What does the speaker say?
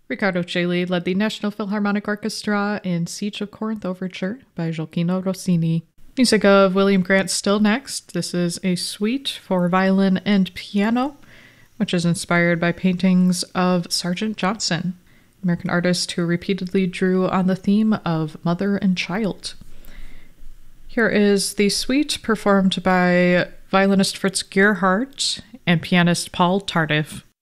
Riccardo Chailly led the National Philharmonic Orchestra in Siege of Corinth Overture by Gioacchino Rossini. Music of William Grant Still next. This is a suite for violin and piano, which is inspired by paintings of Sergeant Johnson, American artist who repeatedly drew on the theme of mother and child. Here is the suite performed by violinist Fritz Gerhardt and pianist Paul Tardif.